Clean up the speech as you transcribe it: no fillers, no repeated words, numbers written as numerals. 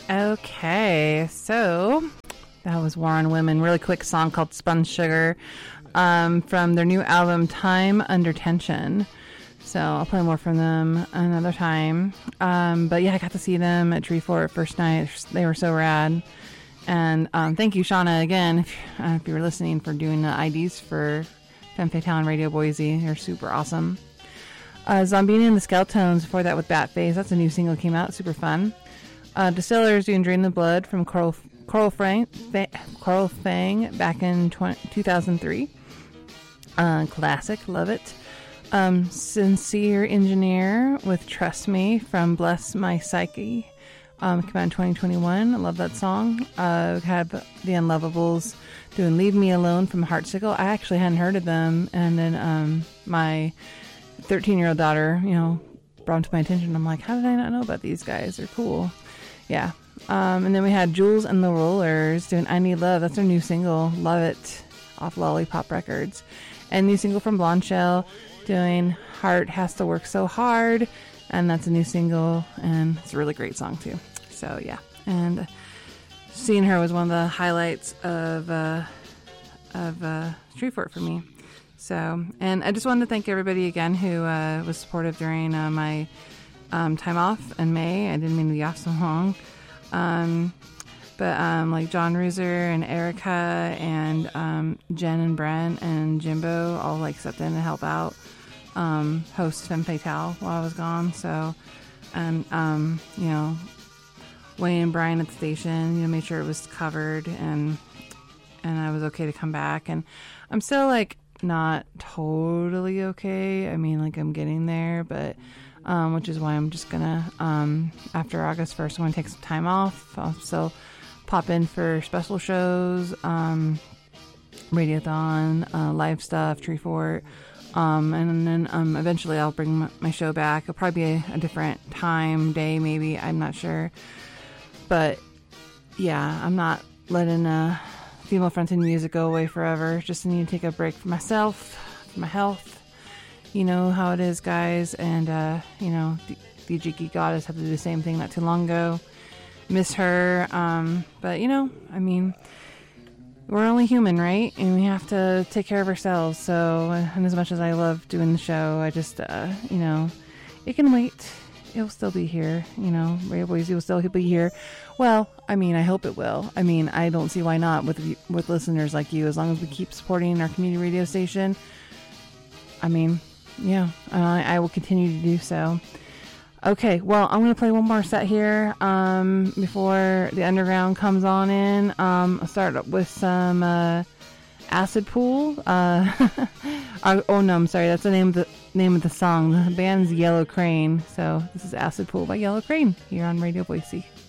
Okay, so that was War on Women. Really quick song called Spun Sugar from their new album Time Under Tension. So I'll play more from them another time. But yeah, I got to see them at Treefort first night. They were so rad. And thank you, Shauna, again, if you were listening, for doing the IDs for Femme Fatale and Radio Boise. They're super awesome. Zombini and the Skeletones, before that with Bat Face. That's a new single, came out, super fun. Distillers doing Drain the Blood from Coral Fang back in 2003. Classic, love it. Sincere Engineer with Trust Me from Bless My Psyche. Came out in 2021. I love that song. Had the Unlovables doing Leave Me Alone from Heartsickle. I actually hadn't heard of them. And then my 13-year-old daughter, brought them to my attention. I'm like, how did I not know about these guys? They're cool. Yeah. And then we had Jules and the Rollers doing I Need Love. That's their new single. Love it. Off Lollipop Records. And new single from Blonde Shell doing Heart Has to Work So Hard. And that's a new single. And it's a really great song too. So yeah. And seeing her was one of the highlights of Treefort for me. So, and I just wanted to thank everybody again who was supportive during my time off in May. I didn't mean to be off so long. But like John Rooser and Erica and Jen and Brent and Jimbo all like stepped in to help out host Femme Fatale while I was gone. So, and Wayne and Brian at the station, made sure it was covered and I was okay to come back. And I'm still like not totally okay. I mean, like I'm getting there, but which is why I'm just gonna after August 1st, I want to take some time off. I'll still pop in for special shows, Radiothon, live stuff, Treefort, and then eventually I'll bring my show back. It'll probably be a different time, day, maybe. I'm not sure, but yeah, I'm not letting female fronted music go away forever. Just need to take a break for myself, for my health. You know how it is, guys. And the Jiki Goddess had to do the same thing not too long ago. Miss her. But I mean, we're only human, right? And we have to take care of ourselves. So, and as much as I love doing the show, I just it can wait. It'll still be here. Radio Boise will still be here. Well, I mean, I hope it will. I mean, I don't see why not with listeners like you. As long as we keep supporting our community radio station, I mean, yeah, I will continue to do so. Okay, well, I'm going to play one more set here before the underground comes on in. I'll start up with some Acid Pool. Oh no, I'm sorry. That's the name of the song. The band's Yellow Crane. So this is Acid Pool by Yellow Crane here on Radio Boise.